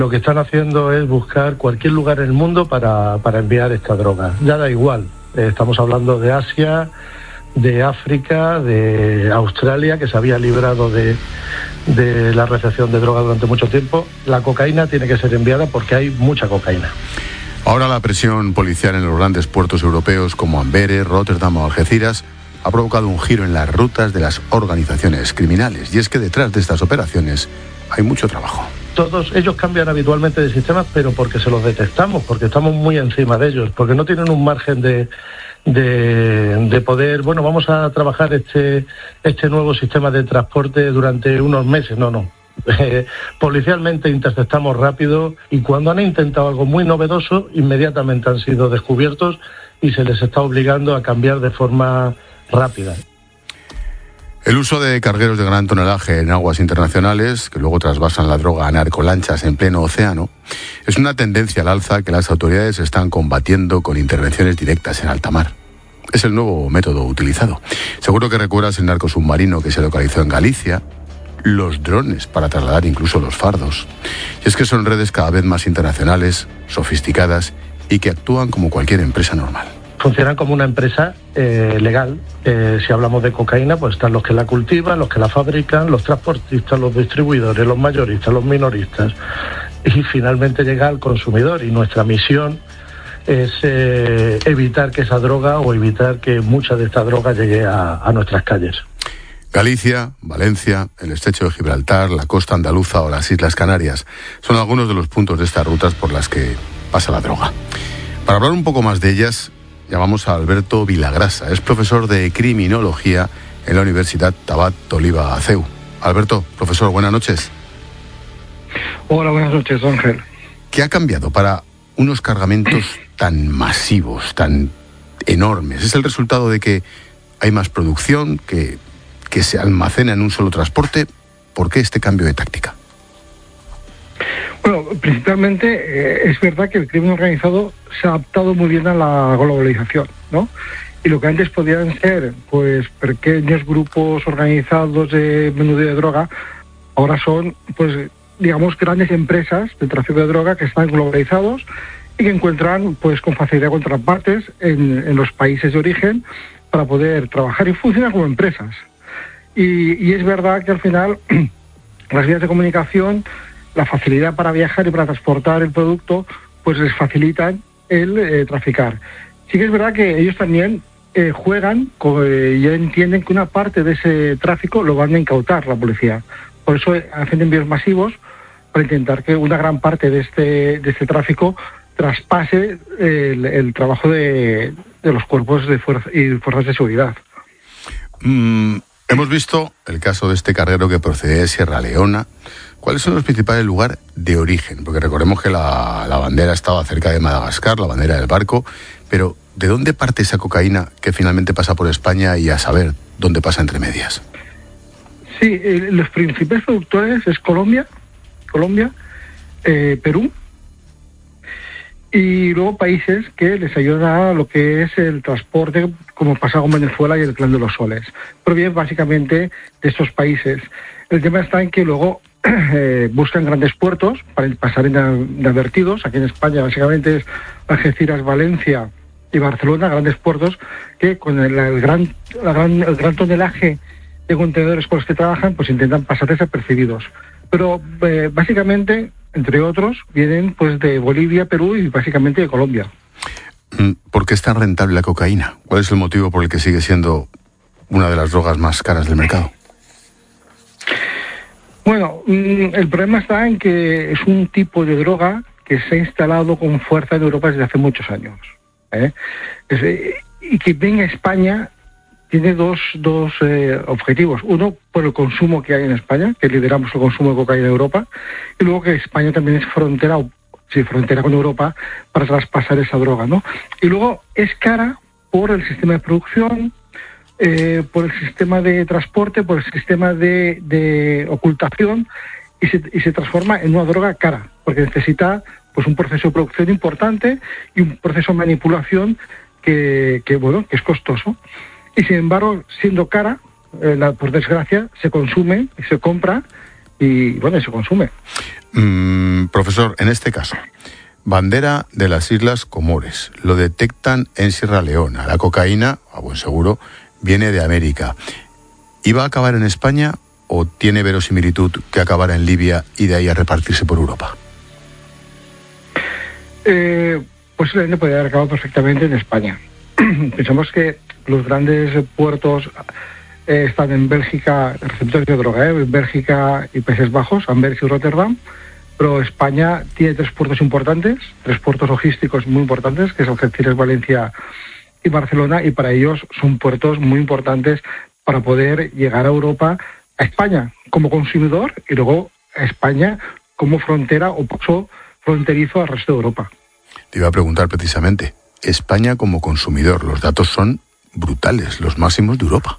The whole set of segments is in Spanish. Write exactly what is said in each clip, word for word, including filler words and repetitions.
Lo que están haciendo es buscar cualquier lugar en el mundo para, para enviar esta droga. Ya da igual, eh, estamos hablando de Asia, de África, de Australia, que se había librado de, de la recepción de droga durante mucho tiempo. La cocaína tiene que ser enviada porque hay mucha cocaína. Ahora la presión policial en los grandes puertos europeos como Amberes, Rotterdam o Algeciras ha provocado un giro en las rutas de las organizaciones criminales. Y es que detrás de estas operaciones hay mucho trabajo. Todos ellos cambian habitualmente de sistemas, pero porque se los detectamos, porque estamos muy encima de ellos, porque no tienen un margen de, de, de poder, bueno, vamos a trabajar este, este nuevo sistema de transporte durante unos meses. No, no. Eh, policialmente interceptamos rápido y cuando han intentado algo muy novedoso, inmediatamente han sido descubiertos y se les está obligando a cambiar de forma rápida. El uso de cargueros de gran tonelaje en aguas internacionales, que luego trasvasan la droga a narcolanchas en pleno océano, es una tendencia al alza que las autoridades están combatiendo con intervenciones directas en alta mar. Es el nuevo método utilizado. Seguro que recuerdas el narcosubmarino que se localizó en Galicia, los drones para trasladar incluso los fardos. Y es que son redes cada vez más internacionales, sofisticadas y que actúan como cualquier empresa normal. Funcionan como una empresa eh, legal. Eh, si hablamos de cocaína, pues están los que la cultivan, los que la fabrican, los transportistas, los distribuidores, los mayoristas, los minoristas. Y finalmente llega al consumidor. Y nuestra misión es eh, evitar que esa droga o evitar que mucha de esta droga llegue a, a nuestras calles. Galicia, Valencia, el estrecho de Gibraltar, la costa andaluza o las Islas Canarias son algunos de los puntos de estas rutas por las que pasa la droga. Para hablar un poco más de ellas, llamamos a Alberto Vilagrasa. Es profesor de criminología en la Universidad Tabat Oliva A C E U. Alberto, profesor, buenas noches. Hola, buenas noches, Ángel. ¿Qué ha cambiado para unos cargamentos tan masivos, tan enormes? ¿Es el resultado de que hay más producción, que, que se almacena en un solo transporte? ¿Por qué este cambio de táctica? Bueno, principalmente eh, es verdad que el crimen organizado se ha adaptado muy bien a la globalización, ¿no? Y lo que antes podían ser, pues, pequeños grupos organizados de menudeo de droga, ahora son, pues, digamos, grandes empresas de tráfico de droga que están globalizados y que encuentran, pues, con facilidad contrapartes en, en los países de origen para poder trabajar y funcionar como empresas. Y, y es verdad que al final las vías de comunicación, la facilidad para viajar y para transportar el producto, pues les facilitan el eh, traficar. Sí que es verdad que ellos también eh, juegan con, eh, y entienden que una parte de ese tráfico lo van a incautar la policía. Por eso hacen envíos masivos para intentar que una gran parte de este, de este tráfico traspase el, el trabajo de, de los cuerpos de fuerza y fuerzas de seguridad. Mm, hemos visto el caso de este carguero que procede de Sierra Leona. ¿Cuáles son los principales lugares de origen? Porque recordemos que la, la bandera estaba cerca de Madagascar, la bandera del barco, pero ¿de dónde parte esa cocaína que finalmente pasa por España y a saber dónde pasa entre medias? Sí, eh, los principales productores es Colombia, Colombia, eh, Perú, y luego países que les ayudan a lo que es el transporte, como pasa con Venezuela y el Clan de los Soles. Pero bien, básicamente de estos países. El tema está en que luego eh, buscan grandes puertos para pasar inadvertidos. Aquí en España básicamente es Algeciras, Valencia y Barcelona, grandes puertos que con el, el, gran, la gran, el gran tonelaje de contenedores con los que trabajan, pues intentan pasar desapercibidos. Pero eh, básicamente, entre otros, vienen pues de Bolivia, Perú y básicamente de Colombia. ¿Por qué es tan rentable la cocaína? ¿Cuál es el motivo por el que sigue siendo una de las drogas más caras del mercado? Bueno, el problema está en que es un tipo de droga que se ha instalado con fuerza en Europa desde hace muchos años, ¿eh? Es, y que venga a España tiene dos, dos eh, objetivos. Uno, por el consumo que hay en España, que lideramos el consumo de cocaína en Europa, y luego que España también es frontera, sí, frontera con Europa para traspasar esa droga, ¿no? Y luego es cara por el sistema de producción, Eh, por el sistema de transporte, por el sistema de, de ocultación y se, y se transforma en una droga cara, porque necesita pues un proceso de producción importante y un proceso de manipulación que, que bueno, que es costoso. Y sin embargo, siendo cara, eh, la, por desgracia, se consume y se compra y bueno, se consume. Mm, profesor, en este caso, bandera de las Islas Comores, lo detectan en Sierra Leona, la cocaína, a buen seguro, viene de América. ¿Iba a acabar en España o tiene verosimilitud que acabara en Libia y de ahí a repartirse por Europa? Eh, posiblemente podría haber acabado perfectamente en España. Pensamos que los grandes puertos eh, están en Bélgica, receptores de droga, ¿eh? en Bélgica y Países Bajos, Amberes y Rotterdam, pero España tiene tres puertos importantes, tres puertos logísticos muy importantes, que es Algeciras, Valencia y Barcelona, y para ellos son puertos muy importantes para poder llegar a Europa, a España como consumidor y luego a España como frontera o paso fronterizo al resto de Europa. Te iba a preguntar precisamente, España como consumidor, los datos son brutales, los máximos de Europa.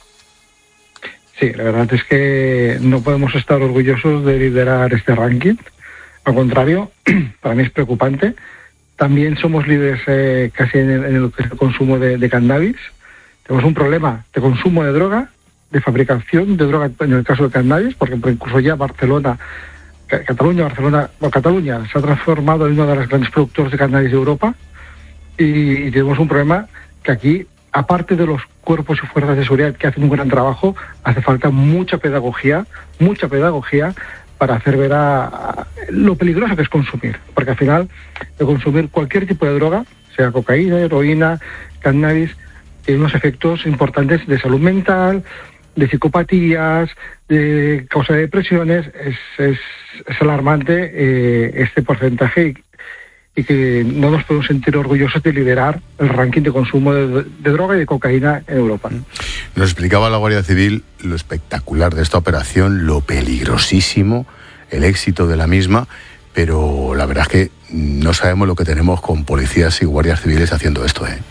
Sí, la verdad es que no podemos estar orgullosos de liderar este ranking. Al contrario, para mí es preocupante. También somos líderes eh, casi en el, en el, en el consumo de, de cannabis. Tenemos un problema de consumo de droga, de fabricación de droga en el caso de cannabis, porque incluso ya Barcelona, Cataluña, Barcelona, bueno, Cataluña se ha transformado en uno de los grandes productores de cannabis de Europa y, y tenemos un problema que aquí, aparte de los cuerpos y fuerzas de seguridad que hacen un gran trabajo, hace falta mucha pedagogía, mucha pedagogía para hacer ver a, a lo peligroso que es consumir, porque al final de consumir cualquier tipo de droga, sea cocaína, heroína, cannabis, tiene unos efectos importantes de salud mental, de psicopatías, de causa de depresiones. Es, es, es alarmante eh, este porcentaje y, y que no nos podemos sentir orgullosos de liderar el ranking de consumo de, de droga y de cocaína en Europa. Nos explicaba la Guardia Civil lo espectacular de esta operación, lo peligrosísimo, el éxito de la misma, pero la verdad es que no sabemos lo que tenemos con policías y guardias civiles haciendo esto, ¿eh?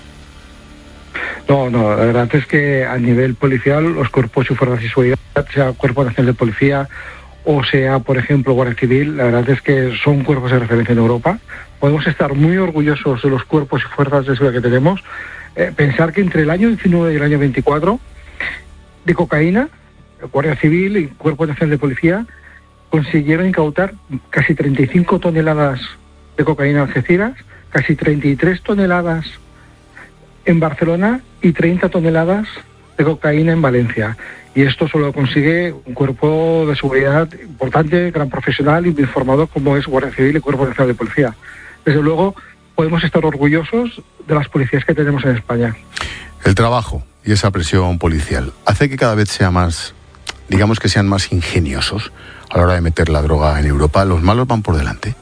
No, no, la verdad es que a nivel policial, los cuerpos y fuerzas de seguridad, sea Cuerpo Nacional de Policía o sea, por ejemplo, Guardia Civil, la verdad es que son cuerpos de referencia en Europa. Podemos estar muy orgullosos de los cuerpos y fuerzas de seguridad que tenemos. Eh, pensar que entre el año diecinueve y el año veinticuatro, de cocaína, Guardia Civil y Cuerpo Nacional de Policía consiguieron incautar casi treinta y cinco toneladas de cocaína en Algeciras, casi treinta y tres toneladas en Barcelona y treinta toneladas de cocaína en Valencia. Y esto solo consigue un cuerpo de seguridad importante, gran profesional y bien formado como es Guardia Civil y Cuerpo Nacional de Policía. Desde luego, podemos estar orgullosos de las policías que tenemos en España. El trabajo y esa presión policial hace que cada vez sea más, digamos que sean más ingeniosos a la hora de meter la droga en Europa. ¿Los malos van por delante?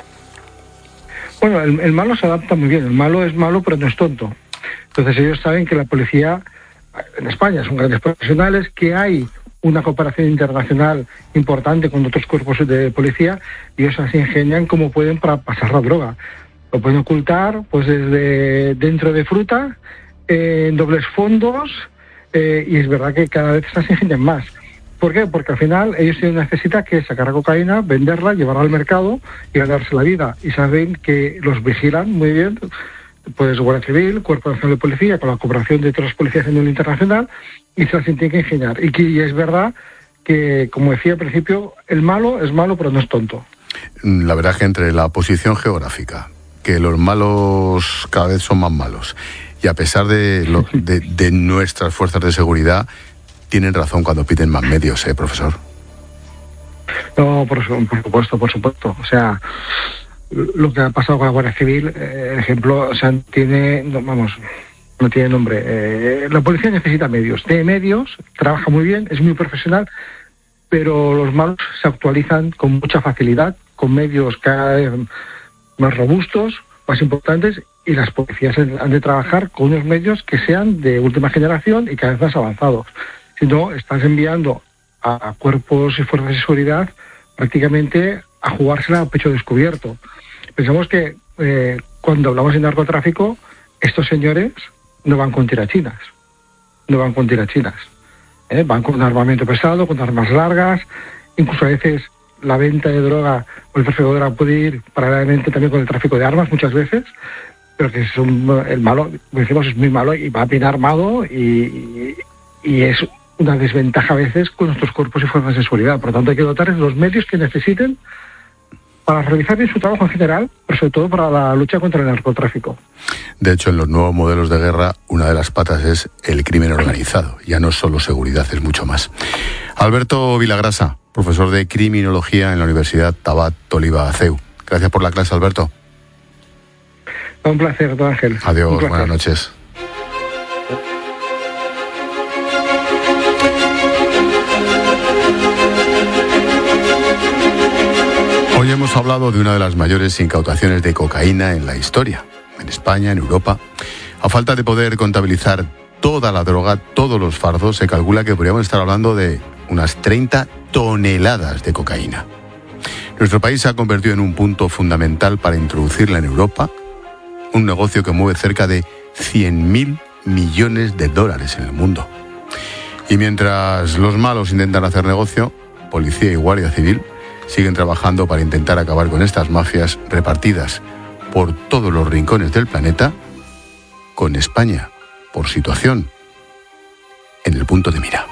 Bueno, el, el malo se adapta muy bien. El malo es malo, pero no es tonto. Entonces ellos saben que la policía en España son grandes profesionales, que hay una cooperación internacional importante con otros cuerpos de policía y ellos se ingenian como pueden para pasar la droga. Lo pueden ocultar pues desde dentro de fruta, eh, en dobles fondos, eh, y es verdad que cada vez se ingenian más. ¿Por qué? Porque al final ellos tienen una necesidad que es sacar la cocaína, venderla, llevarla al mercado y ganarse la vida. Y saben que los vigilan muy bien, pues Guardia Civil, Cuerpo Nacional de Policía, con la cooperación de otras policías a nivel internacional, y se las tienen que ingeniar. Y que y es verdad que, como decía al principio, el malo es malo, pero no es tonto. La verdad es que entre la posición geográfica, que los malos cada vez son más malos, y a pesar de, lo, de, de nuestras fuerzas de seguridad, tienen razón cuando piden más medios, ¿eh, profesor? No, por, por supuesto, por supuesto. O sea, lo que ha pasado con la Guardia Civil, eh, ejemplo, o sea, tiene, no, vamos, no tiene nombre. Eh, la policía necesita medios, tiene medios, trabaja muy bien, es muy profesional, pero los malos se actualizan con mucha facilidad, con medios cada vez más robustos, más importantes, y las policías han de trabajar con unos medios que sean de última generación y cada vez más avanzados. Si no, estás enviando a cuerpos y fuerzas de seguridad prácticamente a jugársela a pecho descubierto. Pensamos que eh, cuando hablamos de narcotráfico, estos señores no van con tirachinas, no van con tirachinas, ¿eh? Van con armamento pesado, con armas largas, incluso a veces la venta de droga o el tráfico de droga puede ir paralelamente también con el tráfico de armas muchas veces, pero que es un, el malo, decimos, es muy malo y va bien armado y, y, y es una desventaja a veces con nuestros cuerpos y fuerzas de seguridad. Por lo tanto, hay que dotarles de los medios que necesiten para realizar bien su trabajo en general, pero sobre todo para la lucha contra el narcotráfico. De hecho, en los nuevos modelos de guerra, una de las patas es el crimen organizado. Ya no es solo seguridad, es mucho más. Alberto Vilagrasa, profesor de Criminología en la Universidad Tabat Oliva C E U. Gracias por la clase, Alberto. Un placer, don Ángel. Adiós, placer. Buenas noches. Hoy hemos hablado de una de las mayores incautaciones de cocaína en la historia, en España, en Europa. A falta de poder contabilizar toda la droga, todos los fardos, se calcula que podríamos estar hablando de unas treinta toneladas de cocaína. Nuestro país se ha convertido en un punto fundamental para introducirla en Europa, un negocio que mueve cerca de cien mil millones de dólares en el mundo. Y mientras los malos intentan hacer negocio, policía y guardia civil siguen trabajando para intentar acabar con estas mafias repartidas por todos los rincones del planeta, con España, por situación, en el punto de mira.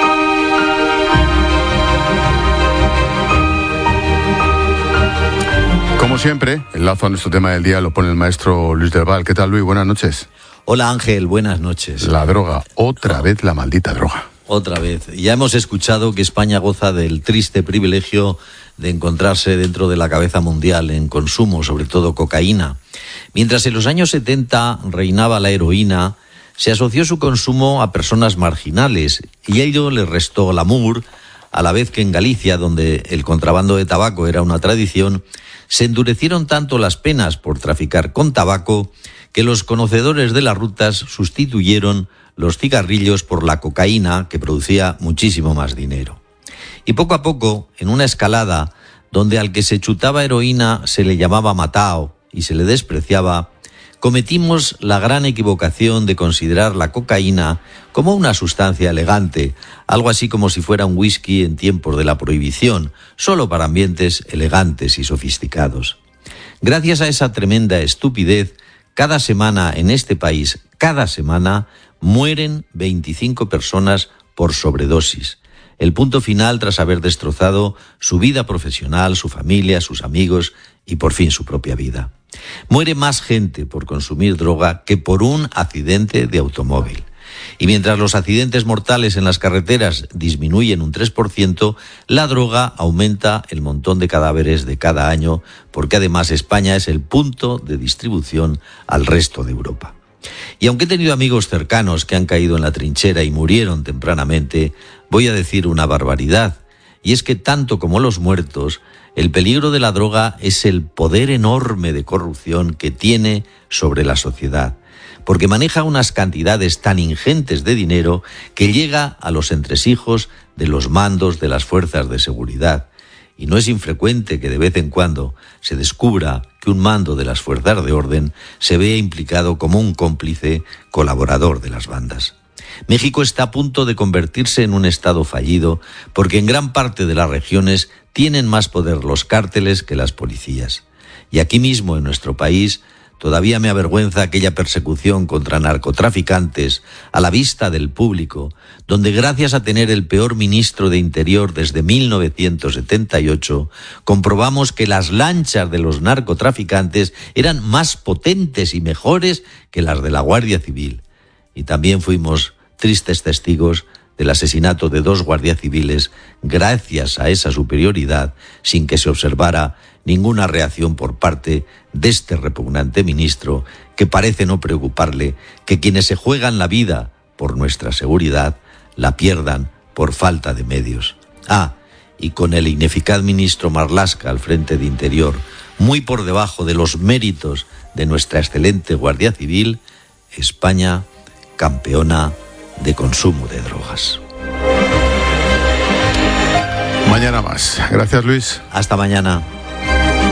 Como siempre, el lazo a nuestro tema del día lo pone el maestro Luis del Val. ¿Qué tal, Luis? Buenas noches. Hola, Ángel. Buenas noches. La droga. Otra vez la maldita droga. Otra vez. Ya hemos escuchado que España goza del triste privilegio de encontrarse dentro de la cabeza mundial en consumo, sobre todo cocaína. Mientras en los años setenta reinaba la heroína, se asoció su consumo a personas marginales y ello le restó glamour, a la vez que en Galicia, donde el contrabando de tabaco era una tradición, se endurecieron tanto las penas por traficar con tabaco que los conocedores de las rutas sustituyeron los cigarrillos por la cocaína, que producía muchísimo más dinero. Y poco a poco, en una escalada donde al que se chutaba heroína se le llamaba matao y se le despreciaba, cometimos la gran equivocación de considerar la cocaína como una sustancia elegante, algo así como si fuera un whisky en tiempos de la prohibición, solo para ambientes elegantes y sofisticados. Gracias a esa tremenda estupidez, cada semana en este país, cada semana, mueren veinticinco personas por sobredosis. El punto final tras haber destrozado su vida profesional, su familia, sus amigos y por fin su propia vida. Muere más gente por consumir droga que por un accidente de automóvil. Y mientras los accidentes mortales en las carreteras disminuyen un tres por ciento, la droga aumenta el montón de cadáveres de cada año, porque además España es el punto de distribución al resto de Europa. Y aunque he tenido amigos cercanos que han caído en la trinchera y murieron tempranamente, voy a decir una barbaridad, y es que tanto como los muertos, el peligro de la droga es el poder enorme de corrupción que tiene sobre la sociedad, porque maneja unas cantidades tan ingentes de dinero que llega a los entresijos de los mandos de las fuerzas de seguridad. Y no es infrecuente que de vez en cuando se descubra que un mando de las fuerzas de orden se vea implicado como un cómplice colaborador de las bandas. México está a punto de convertirse en un estado fallido porque en gran parte de las regiones tienen más poder los cárteles que las policías. Y aquí mismo en nuestro país todavía me avergüenza aquella persecución contra narcotraficantes a la vista del público, donde gracias a tener el peor ministro de Interior desde mil novecientos setenta y ocho, comprobamos que las lanchas de los narcotraficantes eran más potentes y mejores que las de la Guardia Civil. Y también fuimos tristes testigos del asesinato de dos guardias civiles gracias a esa superioridad, sin que se observara ninguna reacción por parte de este repugnante ministro, que parece no preocuparle que quienes se juegan la vida por nuestra seguridad la pierdan por falta de medios. Ah, y con el ineficaz ministro Marlaska al frente de Interior, muy por debajo de los méritos de nuestra excelente Guardia Civil, España campeona de consumo de drogas. Mañana más. Gracias, Luis. Hasta mañana.